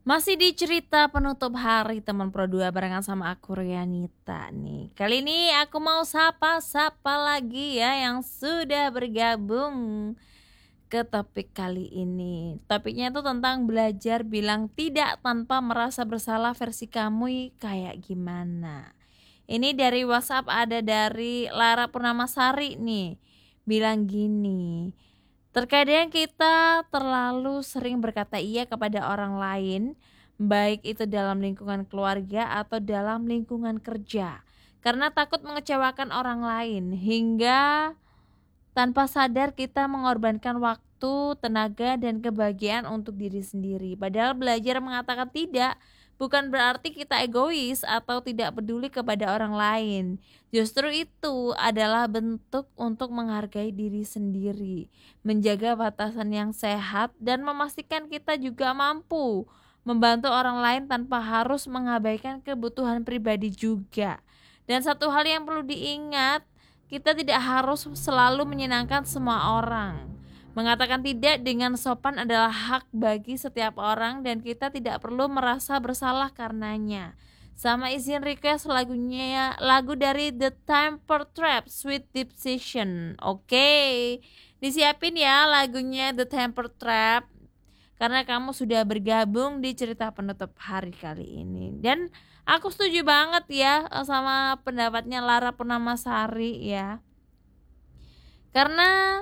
Masih di cerita penutup hari teman Pro 2 barengan sama aku Rianita nih. Kali ini aku mau sapa-sapa lagi ya yang sudah bergabung ke topik kali ini. Topiknya itu tentang belajar bilang tidak tanpa merasa bersalah versi kamu kayak gimana. Ini dari WhatsApp ada dari Lara Purnamasari nih. Bilang gini, terkadang kita terlalu sering berkata iya kepada orang lain, baik itu dalam lingkungan keluarga atau dalam lingkungan kerja, karena takut mengecewakan orang lain, hingga tanpa sadar kita mengorbankan waktu, tenaga, dan kebahagiaan untuk diri sendiri. Padahal belajar mengatakan tidak bukan berarti kita egois atau tidak peduli kepada orang lain. Justru itu adalah bentuk untuk menghargai diri sendiri, menjaga batasan yang sehat, dan memastikan kita juga mampu membantu orang lain tanpa harus mengabaikan kebutuhan pribadi juga. Dan satu hal yang perlu diingat, kita tidak harus selalu menyenangkan semua orang. Mengatakan tidak dengan sopan adalah hak bagi setiap orang dan kita tidak perlu merasa bersalah karenanya. Sama izin request lagu dari The Temper Trap, Sweet Deep Session. Oke, disiapin ya lagunya The Temper Trap karena kamu sudah bergabung di cerita penutup hari kali ini. Dan aku setuju banget ya sama pendapatnya Lara Purnamasari ya. Karena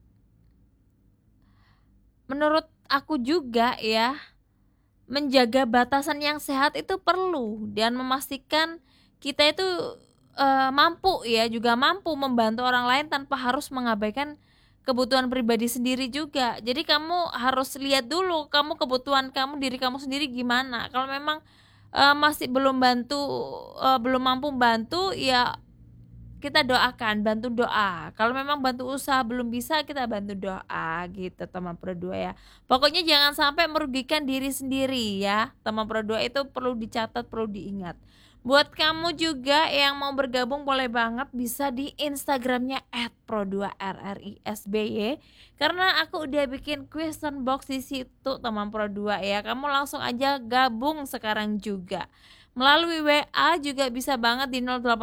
menurut aku juga ya, menjaga batasan yang sehat itu perlu dan memastikan kita itu mampu ya, juga mampu membantu orang lain tanpa harus mengabaikan kebutuhan pribadi sendiri juga. Jadi kamu harus lihat dulu kamu kebutuhan kamu, diri kamu sendiri gimana. Kalau memang masih belum belum mampu bantu ya kita doakan, bantu doa. Kalau memang bantu usaha belum bisa, kita bantu doa gitu teman Pro 2 ya. Pokoknya jangan sampai merugikan diri sendiri ya. Teman Pro 2 itu perlu dicatat, perlu diingat. Buat kamu juga yang mau bergabung boleh banget bisa di Instagramnya @pro2rrisby, karena aku udah bikin question box di situ teman Pro 2 ya. Kamu langsung aja gabung sekarang juga. Melalui WA juga bisa banget di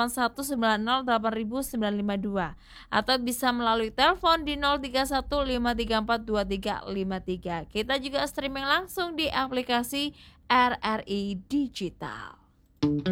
0819080952 atau bisa melalui telepon di 0315342353. Kita juga streaming langsung di aplikasi RRI Digital.